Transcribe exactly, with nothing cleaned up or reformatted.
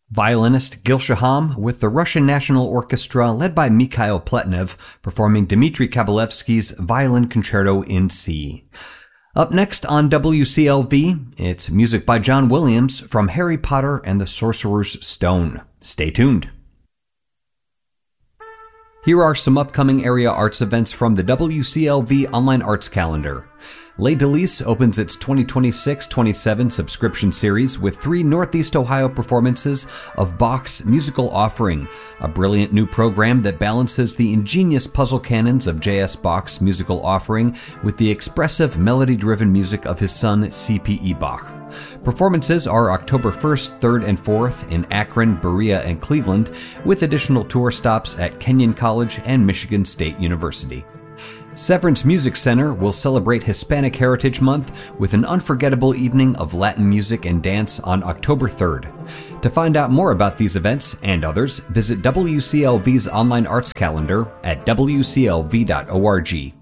Violinist Gil Shaham with the Russian National Orchestra led by Mikhail Pletnev performing Dmitri Kabalevsky's Violin Concerto in C. Up next on W C L V, it's music by John Williams from Harry Potter and the Sorcerer's Stone. Stay tuned. Here are some upcoming area arts events from the W C L V Online Arts Calendar. Les Délices opens its twenty twenty-six twenty-seven subscription series with three Northeast Ohio performances of Bach's Musical Offering, a brilliant new program that balances the ingenious puzzle canons of J S. Bach's Musical Offering with the expressive, melody-driven music of his son C P E. Bach. Performances are October first, third, and fourth in Akron, Berea, and Cleveland, with additional tour stops at Kenyon College and Michigan State University. Severance Music Center will celebrate Hispanic Heritage Month with an unforgettable evening of Latin music and dance on October third. To find out more about these events and others, visit W C L V's online arts calendar at W C L V dot org.